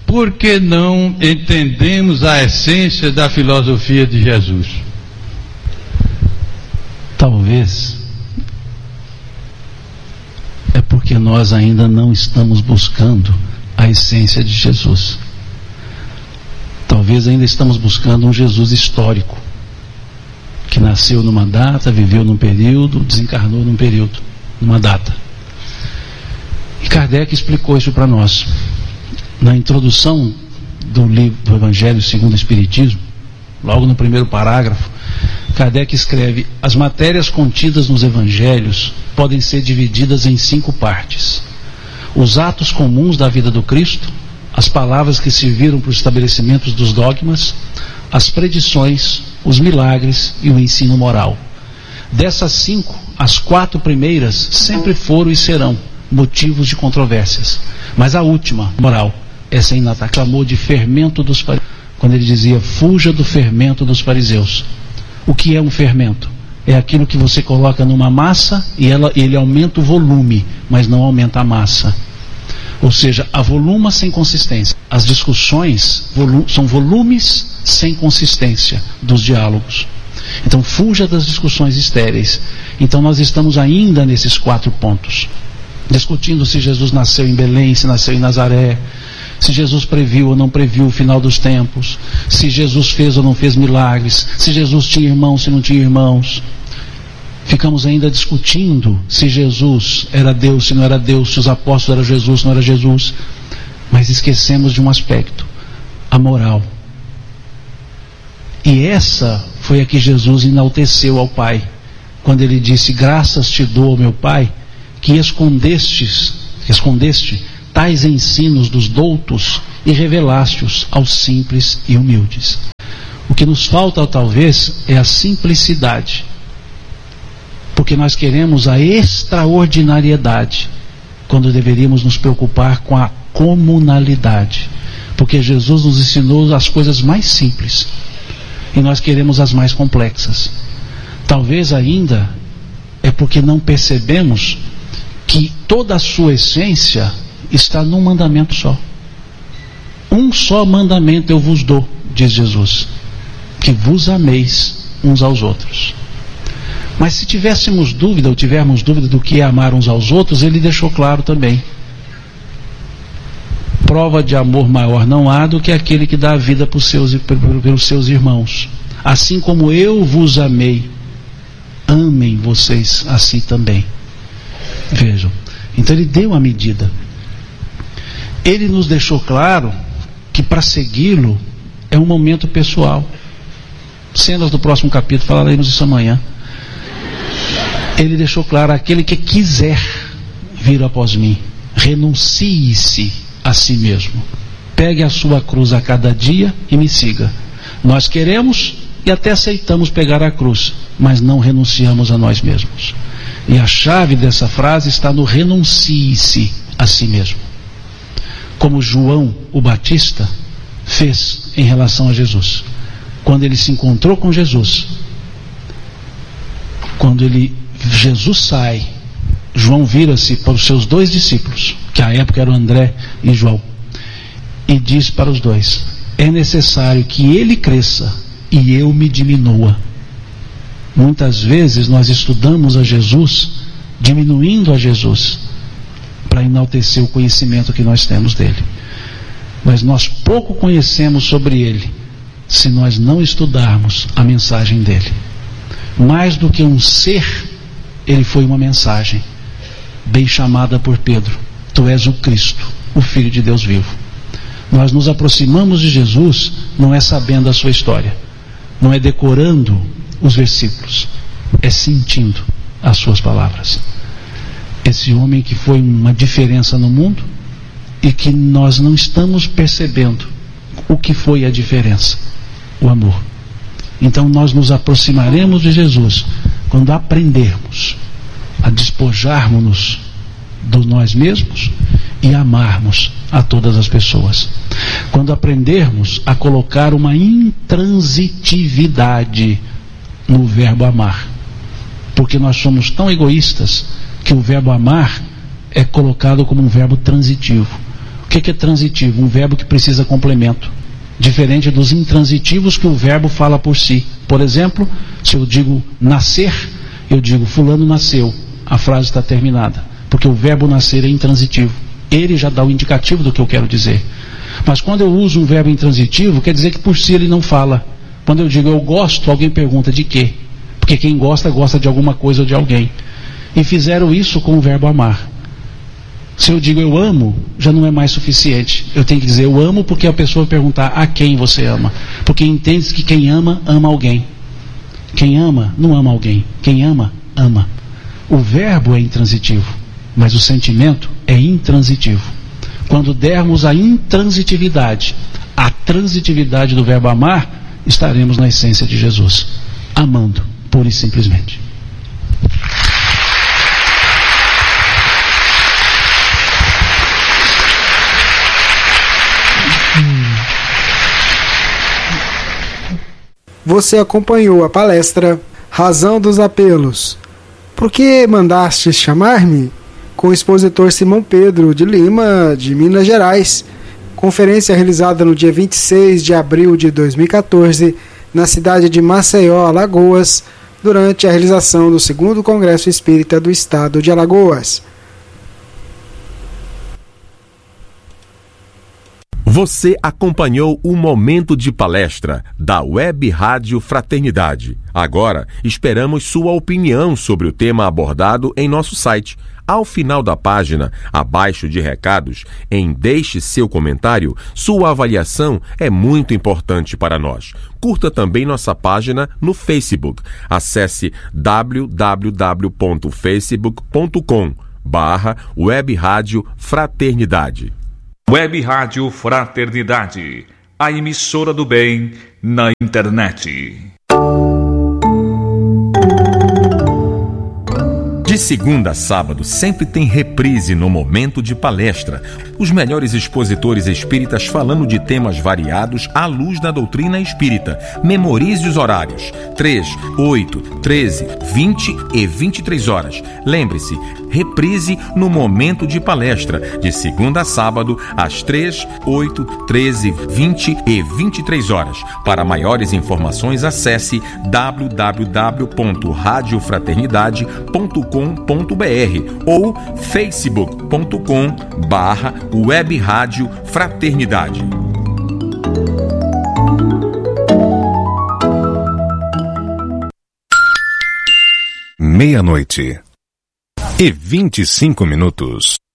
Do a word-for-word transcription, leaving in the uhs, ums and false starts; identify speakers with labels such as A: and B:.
A: por que não entendemos a essência da filosofia de Jesus?
B: Talvez é porque nós ainda não estamos buscando a essência de Jesus. Talvez ainda estamos buscando um Jesus histórico, que nasceu numa data, viveu num período, desencarnou num período, numa data. E Kardec explicou isso para nós. Na introdução do livro do Evangelho segundo o Espiritismo, logo no primeiro parágrafo, Kardec escreve: as matérias contidas nos Evangelhos podem ser divididas em cinco partes: os atos comuns da vida do Cristo, as palavras que serviram para o estabelecimento dos dogmas, as predições, os milagres e o ensino moral. Dessas cinco, as quatro primeiras sempre foram e serão motivos de controvérsias, mas a última, moral, essa ainda clamou de fermento dos fariseus, quando ele dizia: fuja do fermento dos fariseus. O que é um fermento? É aquilo que você coloca numa massa e ela, ele aumenta o volume, mas não aumenta a massa. Ou seja, a voluma sem consistência. As discussões volu- são volumes sem consistência dos diálogos. Então fuja das discussões estéreis. Então nós estamos ainda nesses quatro pontos, discutindo se Jesus nasceu em Belém, se nasceu em Nazaré, se Jesus previu ou não previu o final dos tempos, se Jesus fez ou não fez milagres, se Jesus tinha irmãos, se não tinha irmãos. Ficamos ainda discutindo se Jesus era Deus, se não era Deus, se os apóstolos eram Jesus, se não era Jesus. Mas esquecemos de um aspecto: a moral. E essa foi a que Jesus enalteceu ao Pai, quando ele disse: graças te dou, meu Pai, que escondestes, escondeste tais ensinos dos doutos e revelaste-os aos simples e humildes. O que nos falta talvez é a simplicidade, porque nós queremos a extraordinariedade, quando deveríamos nos preocupar com a comunalidade, porque Jesus nos ensinou as coisas mais simples e nós queremos as mais complexas. Talvez ainda é porque não percebemos que toda a sua essência está num mandamento só. Um só mandamento eu vos dou, diz Jesus, que vos ameis uns aos outros. Mas se tivéssemos dúvida, ou tivermos dúvida do que é amar uns aos outros, ele deixou claro também: prova de amor maior não há do que aquele que dá a vida pelos seus, pelos seus irmãos. Assim como eu vos amei, amem vocês assim também. Vejam, então ele deu a medida. Ele nos deixou claro que para segui-lo é um momento pessoal. Cenas do próximo capítulo, falaremos isso amanhã. Ele deixou claro: aquele que quiser vir após mim, renuncie-se a si mesmo, pegue a sua cruz a cada dia e me siga. Nós queremos e até aceitamos pegar a cruz, mas não renunciamos a nós mesmos. E a chave dessa frase está no renuncie-se a si mesmo, como João o Batista fez em relação a Jesus. Quando ele se encontrou com Jesus, quando ele, Jesus sai, João vira-se para os seus dois discípulos, que à época eram André e João, e diz para os dois: é necessário que ele cresça e eu me diminua. Muitas vezes nós estudamos a Jesus diminuindo a Jesus para enaltecer o conhecimento que nós temos dele, mas nós pouco conhecemos sobre ele se nós não estudarmos a mensagem dele. Mais do que um ser, ele foi uma mensagem bem chamada por Pedro: tu és o Cristo, o Filho de Deus vivo. Nós nos aproximamos de Jesus não é sabendo a sua história, não é decorando os versículos, é sentindo as suas palavras. Esse homem que foi uma diferença no mundo e que nós não estamos percebendo o que foi a diferença: o amor. Então nós nos aproximaremos de Jesus quando aprendermos a despojarmos-nos de nós mesmos e amarmos a todas as pessoas. Quando aprendermos a colocar uma intransitividade no verbo amar, porque nós somos tão egoístas que o verbo amar é colocado como um verbo transitivo, O que é transitivo? Um verbo que precisa complemento, diferente dos intransitivos que o verbo fala por si. Por exemplo, se eu digo nascer, eu digo fulano nasceu, a frase está terminada, porque o verbo nascer é intransitivo, ele já dá o indicativo do que eu quero dizer. Mas quando eu uso um verbo intransitivo, quer dizer que por si ele não fala. Quando eu digo eu gosto, alguém pergunta de quê? Porque quem gosta, gosta de alguma coisa ou de alguém. E fizeram isso com o verbo amar. Se eu digo eu amo, já não é mais suficiente. Eu tenho que dizer eu amo, porque a pessoa vai perguntar a quem você ama. Porque entende que quem ama, ama alguém. Quem ama, não ama alguém. Quem ama, ama. O verbo é intransitivo, mas o sentimento é intransitivo. Quando dermos a intransitividade, a transitividade do verbo amar, estaremos na essência de Jesus, amando, pura e simplesmente.
C: Você acompanhou a palestra Razão dos Apelos. Por que mandastes chamar-me? Com o expositor Simão Pedro de Lima, de Minas Gerais. Conferência realizada no dia vinte e seis de abril de dois mil e quatorze, na cidade de Maceió, Alagoas, durante a realização do segundo Congresso Espírita do Estado de Alagoas.
D: Você acompanhou o momento de palestra da Web Rádio Fraternidade. Agora, esperamos sua opinião sobre o tema abordado em nosso site. Ao final da página, abaixo de recados, em Deixe seu comentário, sua avaliação é muito importante para nós. Curta também nossa página no Facebook. Acesse w w w ponto facebook ponto com barra Web Rádio Fraternidade.
E: Web Rádio Fraternidade, a emissora do bem na internet.
D: De segunda a sábado, sempre tem reprise no momento de palestra. Os melhores expositores espíritas falando de temas variados à luz da doutrina espírita. Memorize os horários: três, oito, treze, vinte e vinte e três horas. Lembre-se, reprise no momento de palestra, de segunda a sábado, às três, oito, treze, vinte e vinte e três horas. Para maiores informações, acesse w w w ponto rádio fraternidade ponto com ponto b r ou facebook ponto com barra Web Rádio Fraternidade.
F: Meia-noite e vinte e cinco minutos.